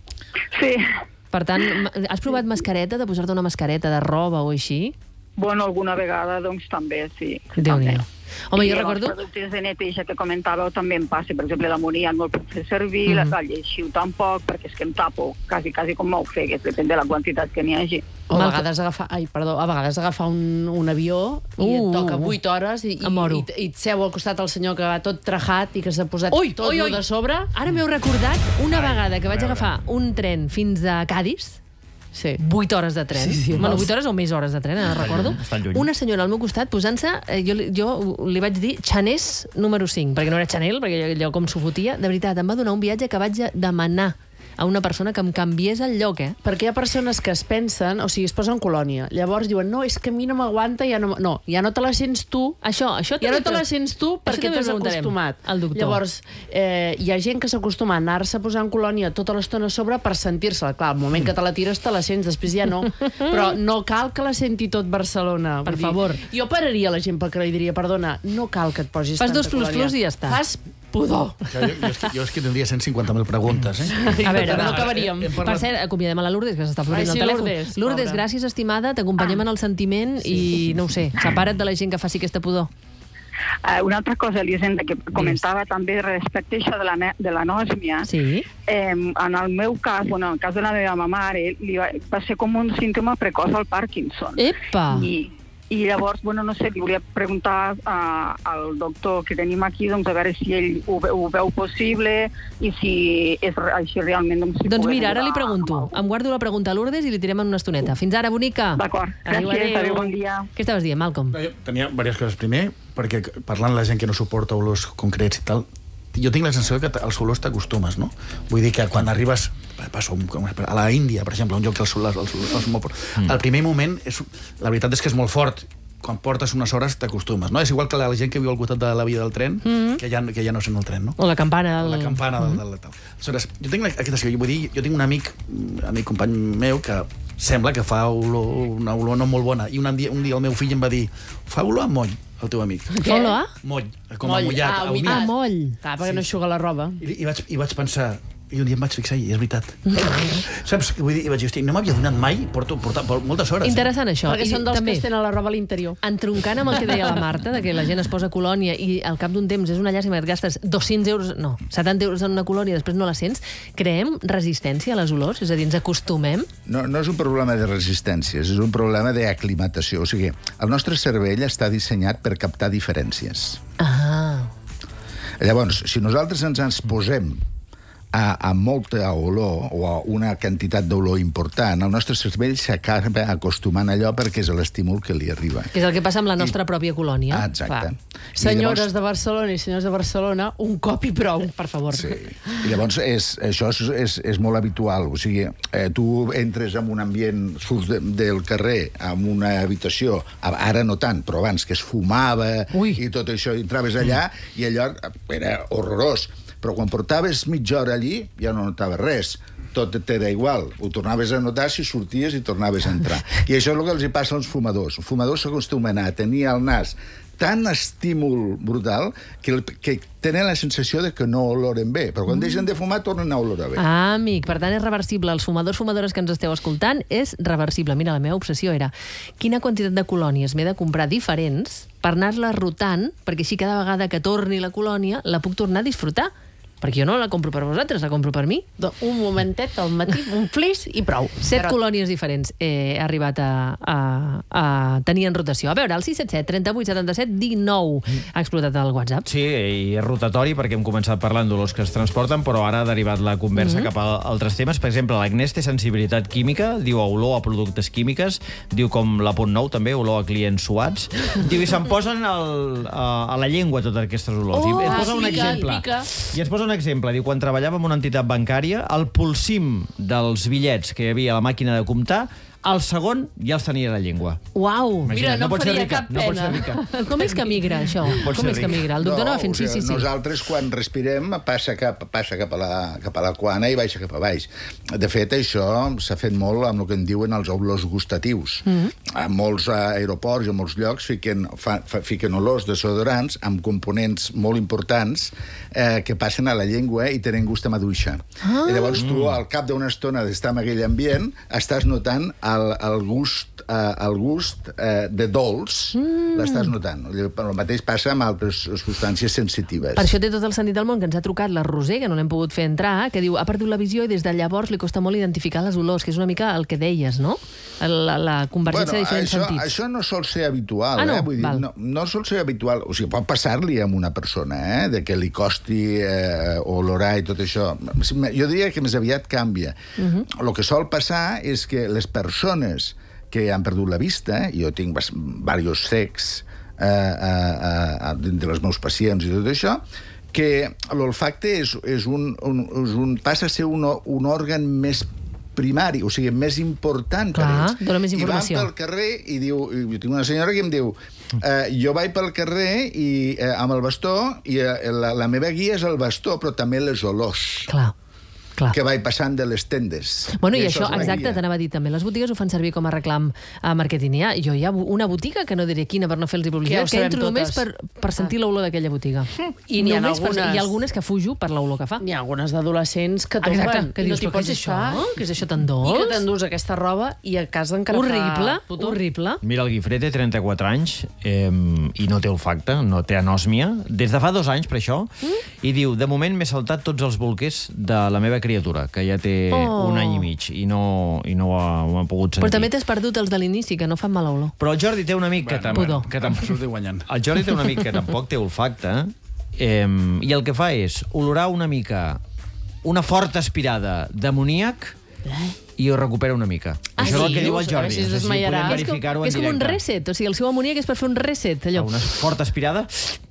Sí. Per tant, has provat mascareta, de posar-te una mascareta de roba o així? Bueno, alguna vegada, doncs, també, sí. Déu-n'hi-do. Home, jo recordo... Els productes de neteja que comentàveu també em passa. Per exemple, l'amoníac no el puc fer servir, mm -hmm. el lleixiu tampoc, perquè és que em tapo quasi, quasi com m'ofegues, depèn de la quantitat que n'hi hagi. O a vegades agafar, ai, perdó, a vegades agafar un, un avió i uh, et toca vuit hores i, i, i, i et seu al costat el senyor que va tot trajat i que s'ha posat ui, tot ui, ui. de sobre. Ara m'heu recordat una ai, vegada que vaig agafar un tren fins a Cadis. Sí. vuit hores de tren. Sí, sí, bueno, vuit hores o més hores de tren, ara recordo. Una senyora al meu costat posant-se, eh, jo, jo li vaig dir Chanés número cinc, perquè no era Chanel, perquè allò com s'ho fotia. De veritat, em va donar un viatge que vaig demanar a una persona que em canviés el lloc, eh? Perquè hi ha persones que es pensen, o sigui, es posen colònia, llavors diuen, no, és que a mi no m'aguanta, ja no... No, ja no te la sents tu. Això, això ja no te la sents tu perquè t'has acostumat. Llavors, eh, hi ha gent que s'acostuma a anar-se posant colònia tota l'estona a sobre per sentir-se-la. Clar, al moment que te la tires te la sents, després ja no. Però no cal que la senti tot Barcelona. Per favor. Jo pararia la gent perquè li diria, perdona, no cal que et posis Fas tanta dos plus plus i ja està. Fas pudor. Jo, jo, és que, jo és que tindria cent cinquanta mil preguntes, eh? A veure, no acabaríem. Per cert, acomiadem a la Lourdes, que s'està florint el telèfon. Lourdes, Lourdes, gràcies, estimada, t'acompanyem en el sentiment i, no ho sé, separa't de la gent que faci aquesta pudor. Uh, una altra cosa, Elisenda, que comentava també respecte a això de la, de l'anòsmia. Sí. Eh, en el meu cas, bueno, en el cas de la meva mare, li va, va ser com un símptoma precoç al Parkinson. Epa! I, i llavors, bueno, no sé, li volia preguntar uh, al doctor que tenim aquí, doncs, a veure si ell ho, ho veu possible i si és així realment... Doncs, si doncs mira, ara li pregunto. Em guardo la pregunta a Lourdes i li tirem en una estoneta. Fins ara, bonica. D'acord. Gràcies, adéu, adéu, bon dia. Què estaves dient, Malcolm? Jo tenia diverses coses. Primer, perquè parlant la gent que no suporta olors concrets i tal, jo tinc la sensació que als olors t'acostumes, no? Vull dir que quan arribes passo a la Índia, per exemple, un lloc dels olors, els olors molt forts. Mm. El primer moment, és, la veritat és que és molt fort. Quan portes unes hores t'acostumes, no? És igual que la gent que viu al costat de la via del tren, mm. que, ja, que ja no sent el tren, no? O la campana del... O la campana del... Mm. del, del, del. Aleshores, jo tinc aquesta situació, vull dir, jo tinc un amic, amic company meu, que sembla que fa olor, una olor no molt bona, i un dia, un dia el meu fill em va dir, fa olor a moll, el teu amic. Fa olor a? Moll, com a mullat. Ah, humitat. Ah, moll. Clar, perquè sí. no eixuga la roba. I, i, vaig, I vaig pensar, i un dia em vaig fixar i és veritat. Saps? Vull dir, i vaig dir, hosti, no m'havia donat mai, porto, porto, porto moltes hores. Interessant, això. Perquè I són dels també, que es tenen la roba a l'interior. Entroncant amb el que deia la Marta, de que la gent es posa colònia i al cap d'un temps és una llàstima que et gastes dos-cents euros, no, setanta euros en una colònia i després no la sents, creem resistència a les olors? És a dir, ens acostumem? No, no és un problema de resistències, és un problema d'aclimatació. O sigui, el nostre cervell està dissenyat per captar diferències. Ah. Llavors, si nosaltres ens ens posem a, a molta olor o a una quantitat d'olor important, el nostre cervell s'acaba acostumant a allò perquè és l'estímul que li arriba. Que és el que passa amb la nostra I... pròpia colònia. Ah, exacte. Senyores llavors... de Barcelona i senyors de Barcelona, un cop i prou, per favor. Sí. I llavors és, això és, és, és molt habitual. O sigui, eh, tu entres en un ambient, surts de, del carrer, en una habitació, ara no tant, però abans que es fumava Ui. i tot això, entraves allà mm. i allò era horrorós. Però quan portaves mitja hora allí ja no notaves res. Tot t'era igual. Ho tornaves a notar si sorties i tornaves a entrar. I això és el que els hi passa als fumadors. Els fumadors s'acostumen a tenir al nas tant estímul brutal que, que tenen la sensació de que no oloren bé, però quan mm. deixen de fumar tornen a olorar bé. Ah, amic, per tant és reversible. Els fumadors, fumadores que ens esteu escoltant, és reversible. Mira, la meva obsessió era quina quantitat de colònies m'he de comprar diferents per anar-la rotant, perquè així cada vegada que torni la colònia la puc tornar a disfrutar. Perquè jo no la compro per vosaltres, la compro per mi. Un momentet al matí, un flis i prou. Set Però... colònies diferents he arribat a, a, a tenir en rotació. A veure, el sis set set, trenta-vuit, setanta-set, dinou ha explotat el WhatsApp. Sí, i és rotatori perquè hem començat parlant d'olors que es transporten, però ara ha derivat la conversa mm-hmm. cap a altres temes. Per exemple, l'Agnès té sensibilitat química, diu a olor a productes químiques, diu com la Punt Nou també, olor a clients suats. Diu, i se'n posen el, a, a la llengua totes aquestes olors. Oh, I et posa ah, un pica, exemple. Pica. I es posa un exemple, diu, quan treballava en una entitat bancària, el pulsim dels bitllets que hi havia a la màquina de comptar, el segon ja els tenia a la llengua. Uau! Imagina, Mira, no, no faria rica, cap no pena. rica. Com és que migra, això? Pot Com és que migra? El doctor no, no va fent sí, sí, sí. Nosaltres, quan respirem, passa cap, passa cap, a la, cap a la cuana i baixa cap a baix. De fet, això s'ha fet molt amb el que en diuen els olors gustatius. Mm-hmm. A molts aeroports i a molts llocs fiquen, fa, fa, fiquen olors desodorants amb components molt importants eh, que passen a la llengua i tenen gust a maduixa. Ah. I llavors tu, al cap d'una estona d'estar en aquell ambient, estàs notant el, el gust Uh, el gust uh, de dolç mm. l'estàs notant. El mateix passa amb altres substàncies sensitives. Per això té tot el sentit del món que ens ha trucat la Roser, que no l'hem pogut fer entrar, que diu, ha perdut la visió i des de llavors li costa molt identificar les olors, que és una mica el que deies, no? La, la convergència bueno, de diferents això, sentits. Això no sol ser habitual. Ah, no? Eh? Vull dir, no, no sol ser habitual. O sigui, pot passar-li a una persona, eh? De que li costi eh, olorar i tot això. Jo diria que més aviat canvia. Uh-huh. El que sol passar és que les persones que han perdut la vista, jo tinc diversos cecs eh, eh, eh, d'entre els meus pacients i tot això, que l'olfacte és, és un, un, és un, passa a ser un, un òrgan més primari, o sigui, més important Clar, per ells. dona més informació. I van pel carrer i diu, jo tinc una senyora que em diu, eh, jo vaig pel carrer i, eh, amb el bastó i eh, la, la meva guia és el bastó, però també les olors. Clar. Clar. Que vaig passant de les tendes. Bueno, i, i això, exacte, t'anava a dir també. Les botigues ho fan servir com a reclam a marketing. Jo hi ha una botiga, que no diré quina per no fer-los publicitat, que, que entro només per, per sentir ah. l'olor d'aquella botiga. I n'hi ha algunes... Per, hi ha algunes que fujo per l'olor que fa. N'hi ha algunes d'adolescents que tomben. Exacte, que dius, no però què és això? Què és això tan dolç? I que t'endús aquesta roba i a casa encara horrible, fa... horrible. Mira, el Guifré té trenta-quatre anys eh, i no té olfacte, no té anòsmia. Des de fa dos anys, per això, mm? i diu, de moment m'he saltat tots els bolquers de la meva criatura, que ja té oh. un any i mig i no, i no ho, ha, ho ha pogut sentir. Però també t'has perdut els de l'inici, que no fan mala olor. Però el Jordi té un amic bueno, que, tam bueno, que tampoc... El Jordi té un amic que tampoc té olfacte eh, i el que fa és olorar una mica una forta aspirada d'amoníac i ho recupera una mica. Ah, això sí? és el que diu el Jordi. Si no sé si podem verificar-ho en directe. És com un reset, o sigui, el seu amoníac és per fer un reset. Allò. Una forta aspirada...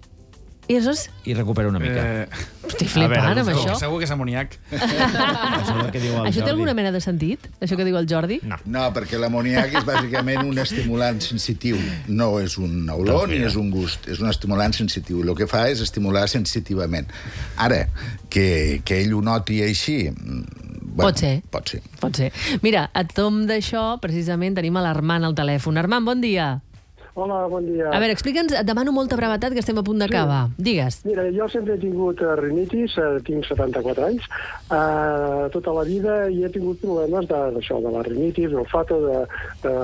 I, és... I recupera una mica. Eh... Estic flipant amb això. Segur que és amoníac. Això, que diu el això té Jordi. alguna mena de sentit? Això que diu el Jordi? No, no perquè l'amoníac és bàsicament un estimulant sensitiu. No és un olor ni és un gust. És un estimulant sensitiu. El que fa és estimular sensitivament. Ara, que, que ell ho noti així... Bueno, pot ser. Pot ser. Pot ser. Mira, a tom d'això, precisament, tenim a l'Armand al telèfon. Armand, bon dia. Hola, bon dia. A veure, explica'ns, et demano molta brevetat, que estem a punt d'acabar. Sí. Digues. Mira, jo sempre he tingut rinitis, eh, tinc setanta-quatre anys, eh, tota la vida, i he tingut problemes d'això, de, de la rinitis, l'olfato, de... de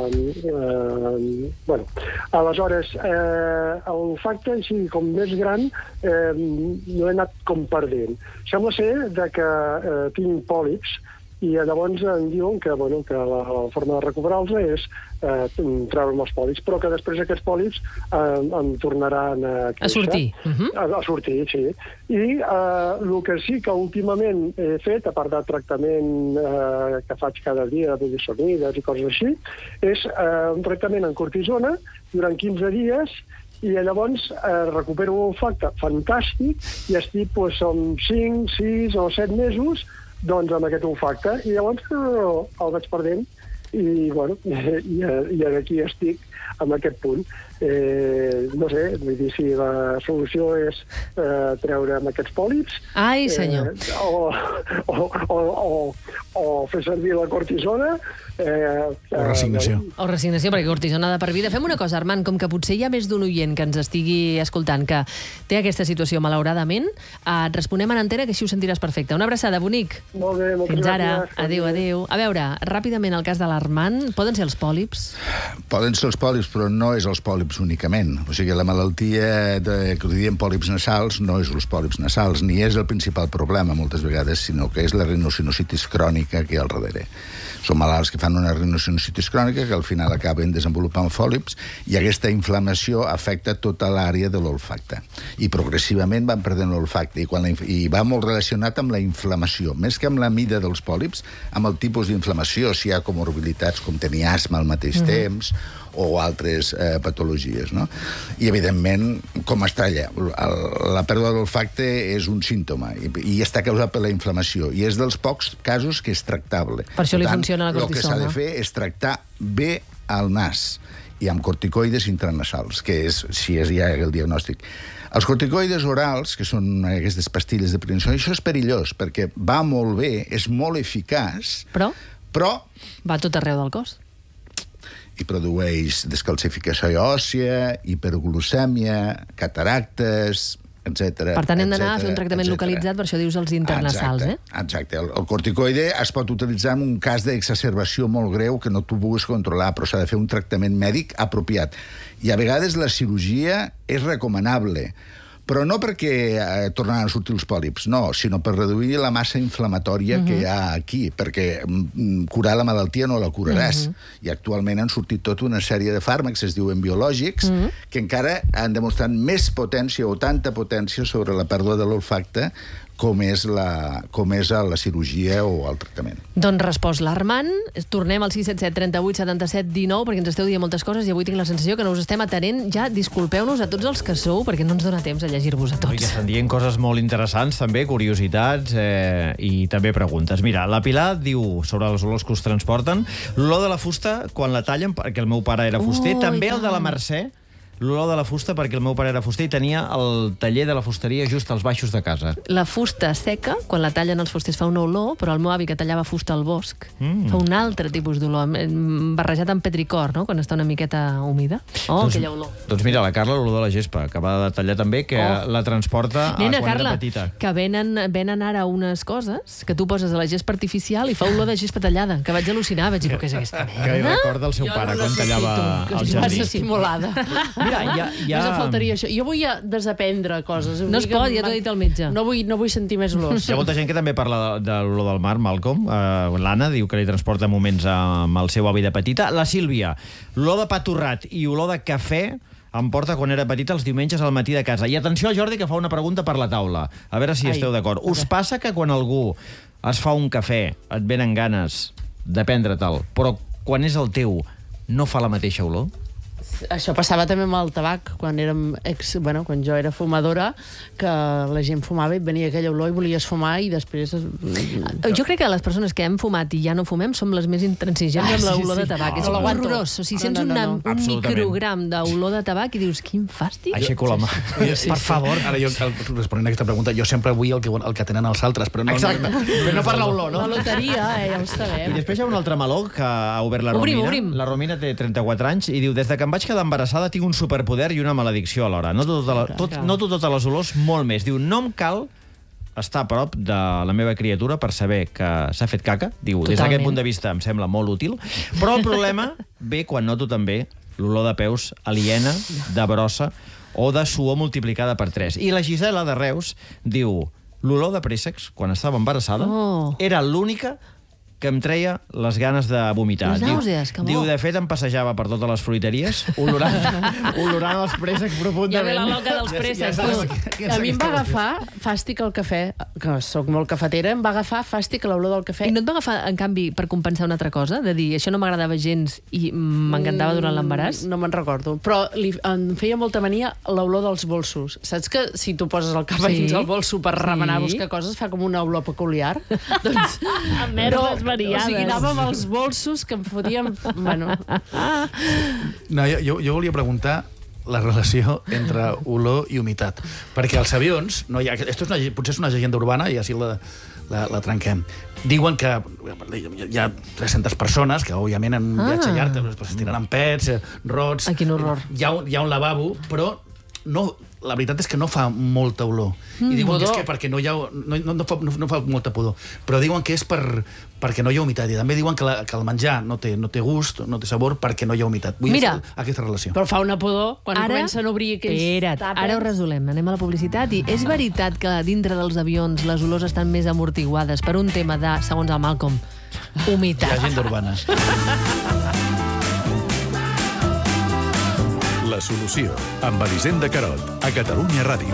eh, bueno, aleshores, eh, l'olfacte, així com més gran, eh, no he anat com perdent. Sembla ser de que eh, tinc pòlips, i llavors em diuen que, bueno, que la, la forma de recuperar-los és eh, treure els pòlips, però que després aquests pòlips eh, em tornaran a créixer. A sortir. Uh-huh. a, a sortir, sí. I eh, el que sí que últimament he fet, a part del tractament eh, que faig cada dia de budisonides i coses així, és eh, un tractament en cortisona durant quinze dies, i llavors eh, recupero un olfacte fantàstic i estic pues, amb cinc, sis o set mesos doncs, amb aquest olfacte, i llavors eh, el vaig perdent, i, bueno, i, i aquí estic, amb aquest punt. Eh, no sé, vull dir, si la solució és eh, treure amb aquests pòlips... Ai, senyor. Eh, o, o, o, o, o fer servir la cortisona... Eh, o resignació. Eh, o resignació, perquè cortisona de per vida. Fem una cosa, Armand, com que potser hi ha més d'un oient que ens estigui escoltant que té aquesta situació, malauradament, eh, et responem en antena, que així ho sentiràs perfecte. Una abraçada, bonic. Molt bé, moltes Fins ara. gràcies. Adéu, adéu. A veure, ràpidament el cas de l'Armand. Poden ser els pòlips? Poden ser els pòlips, però no és els pòlips únicament. O sigui, la malaltia de, que li diem pòlips nasals no és els pòlips nasals, ni és el principal problema moltes vegades, sinó que és la rinocinositis crònica que hi ha al darrere. Són malalts que fan una rinocinositis crònica que al final acaben desenvolupant pòlips, i aquesta inflamació afecta tota l'àrea de l'olfacte. I progressivament van perdent l'olfacte, i, quan la, i va molt relacionat amb la inflamació, més que amb la mida dels pòlips, amb el tipus d'inflamació, si hi ha comorbilitats com tenir asma al mateix mm-hmm. temps, o altres eh, patologies, no? I, evidentment, com es talla? El, la pèrdua de l'olfacte és un símptoma, i, i està causat per la inflamació, i és dels pocs casos que és tractable. Per això li tant, funciona la cortisona. El que s'ha de fer és tractar bé el nas, i amb corticoides intranasals, que és, si és ja el diagnòstic. Els corticoides orals, que són aquestes pastilles de prevenció, això és perillós, perquè va molt bé, és molt eficaç, però, però va a tot arreu del cos. I produeix descalcificació òssia, hiperglucèmia, cataractes, etcètera. Per tant, hem d'anar a fer un tractament etcètera. localitzat, per això dius els intranasals, exacte, eh? Exacte. El, el corticoide es pot utilitzar en un cas d'exacerbació molt greu que no tu puguis controlar, però s'ha de fer un tractament mèdic apropiat. I a vegades la cirurgia és recomanable, però no perquè eh, tornaran a sortir els pòlips, no, sinó per reduir la massa inflamatòria uh-huh. que hi ha aquí, perquè mm, curar la malaltia no la curaràs. Uh-huh. I actualment han sortit tota una sèrie de fàrmacs, es diuen biològics, uh-huh. que encara han demostrat més potència o tanta potència sobre la pèrdua de l'olfacte com és, la, com és la cirurgia o el tractament. Doncs respost l'Armand. Tornem al sis set set, trenta-vuit, setanta-set, dinou, perquè ens esteu dient moltes coses i avui tinc la sensació que no us estem atenent. Ja disculpeu-nos a tots els que sou, perquè no ens dona temps a llegir-vos a tots. No, estan dient coses molt interessants, també, curiositats eh, i també preguntes. Mira, la Pilar diu, sobre les olors que us transporten, l'olor de la fusta, quan la tallen, perquè el meu pare era fuster, oh, també el de la Mercè, l'olor de la fusta, perquè el meu pare era fuster i tenia el taller de la fusteria just als baixos de casa. La fusta seca, quan la tallen els fusters, fa una olor, però el meu avi, que tallava fusta al bosc, mm. fa un altre tipus d'olor, barrejat amb petricor, no?, quan està una miqueta humida. Oh, doncs, aquella olor. Doncs mira, la Carla, l'olor de la gespa, que va de tallar també, que oh. la transporta Nena, a quan Carla, era petita. Que venen, venen ara unes coses que tu poses a la gespa artificial i fa olor de gespa tallada, que vaig al·lucinar, vaig dir, què és aquesta merda? Que recorda el seu jo pare no quan tallava el jardí. jardí. Estimulada. Mira, ja, ja... No faltaria això. Jo vull desaprendre coses. No es pot, ja t'ho ha dit el metge. No vull, no vull sentir més olors. Hi ha molta gent que també parla de, de l'olor del mar, Malcolm. Uh, L'Anna diu que li transporta moments amb el seu avi de petita. La Sílvia, l'olor de pa torrat i olor de cafè em porta quan era petita els diumenges al matí de casa. I atenció al Jordi, que fa una pregunta per la taula. A veure si Ai. esteu d'acord. Us passa que quan algú es fa un cafè, et venen ganes de prendre-te'l, però quan és el teu no fa la mateixa olor? Això passava també amb el tabac, quan érem ex, bueno, quan jo era fumadora, que la gent fumava i venia aquella olor i volies fumar i després... Jo crec que les persones que hem fumat i ja no fumem som les més intransigents ah, amb l'olor sí, sí. de tabac. No, és no horrorós. O sigui, sents no, no, no, no. un microgram d'olor de tabac i dius, quin fàstic. Aixeco la mà. Sí, sí, per favor. Ara jo, responent a aquesta pregunta, jo sempre vull el que, el que tenen els altres, però no... Exacte, no, però no per l'olor, no? La loteria, eh, ja ho sabem. I després hi ha un altre meló que ha obert la obrim, Romina. Obrim. La Romina té trenta-quatre anys i diu, des de que em vaig quedar embarassada tinc un superpoder i una maledicció alhora. Noto, tota la, tot, noto totes les olors molt més. Diu, no em cal estar a prop de la meva criatura per saber que s'ha fet caca. Diu, Totalment. Des d'aquest punt de vista em sembla molt útil. Però el problema ve quan noto també l'olor de peus aliena, de brossa o de suor multiplicada per tres. I la Gisela de Reus diu, l'olor de préssecs, quan estava embarassada, oh. era l'única que em treia les ganes de vomitar. Les nàusees, que bo. Diu, de fet, em passejava per totes les fruiteries, olorant, olorant els préssecs profundament. Ja ve la loca dels préssecs. Ja, ja, ja, ja, A mi em va agafar fàstic al cafè, que sóc molt cafetera, em va agafar fàstic a l'olor del cafè. I no et va agafar, en canvi, per compensar una altra cosa? De dir, això no m'agradava gens i m'encantava durant l'embaràs? No me'n recordo, però li, em feia molta mania l'olor dels bolsos. Saps que si tu poses el cap Sí. dins el bolso per remenar a Sí. buscar coses fa com una olor peculiar? Doncs... Amb merdes variades. O sigui, anava amb els bolsos que em fotíem... Bueno. No, jo, jo, jo volia preguntar la relació entre olor i humitat. Perquè als avions, no hi ha, esto és una, potser és una llegenda urbana i així la, la, la trenquem. Diuen que hi ha tres-centes persones que, òbviament, en un Ah. viatge llarg es tiraran pets, rots... Ah, quin horror. Hi ha, un- hi ha un lavabo, però no, la veritat és que no fa molta olor. Mm, I diuen que és pudor. que perquè no hi ha... No, no, no, fa, no, no fa molta pudor. Però diuen que és per, perquè no hi ha humitat. I també diuen que, la, que el menjar no té, no té gust, no té sabor, perquè no hi ha humitat. Vull Mira. dir, aquesta relació. Però fa una pudor quan Ara- comencen a obrir aquells Espera't, tàpers. ara ho resolem. Anem a la publicitat. I és veritat que dintre dels avions les olors estan més amortiguades per un tema de, segons el Malcolm, humitat. Llegenda urbana. La solució, amb Elisenda Carot, a Catalunya Ràdio.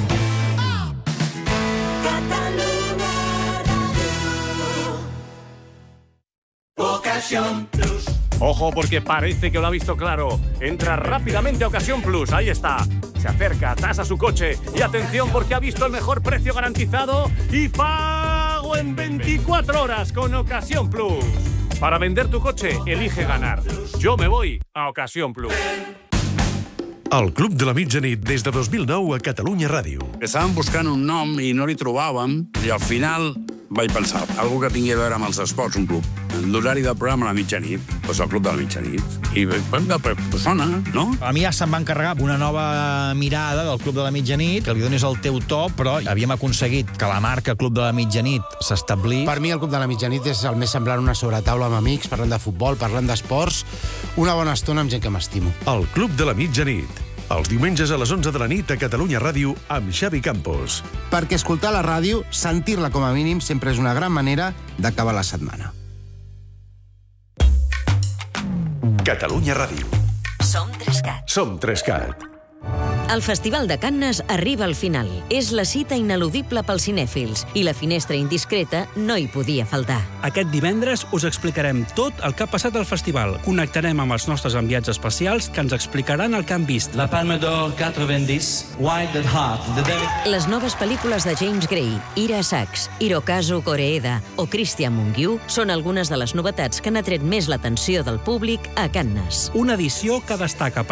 Ocasión Plus. Ojo, porque parece que lo ha visto claro. Entra rápidamente a Ocasión Plus, ahí está. Se acerca, tasa su coche y atención porque ha visto el mejor precio garantizado y pago en veinticuatro horas con Ocasión Plus. Para vender tu coche, elige ganar. Yo me voy a Ocasión Plus. El Club de la Mitjanit des de dos mil nou a Catalunya Ràdio. Estàvem buscant un nom i no li trobàvem, i al final vaig pensar, algú que tingui a veure amb els esports, un club. L'horari del programa a la mitjanit, doncs el Club de la Mitjanit. I pues sona, no? A mi ja se'm va encarregar una nova mirada del Club de la Mitjanit, que li donis el teu to, però havíem aconseguit que la marca Club de la Mitjanit s'establís. Per mi el Club de la Mitjanit és el més semblant a una sobretaula amb amics, parlant de futbol, parlant d'esports, una bona estona amb gent que m'estimo. El Club de la Mitjanit. Els diumenges a les onze de la nit a Catalunya Ràdio amb Xavi Campos. Perquè escoltar la ràdio, sentir-la com a mínim, sempre és una gran manera d'acabar la setmana. Catalunya Ràdio. Som Trescat. Som Trescat. El Festival de Cannes arriba al final. És la cita ineludible pels cinèfils i la finestra indiscreta no hi podia faltar. Aquest divendres us explicarem tot el que ha passat al festival. Connectarem amb els nostres enviats especials que ens explicaran el que han vist. La Palme d'Or quatre-vingt-dix, Wild at Heart, de David... Les noves pel·lícules de James Gray, Ira Sachs, Hirokazu Koreeda o Christian Mungiu són algunes de les novetats que han atret més l'atenció del públic a Cannes. Una edició que destaca per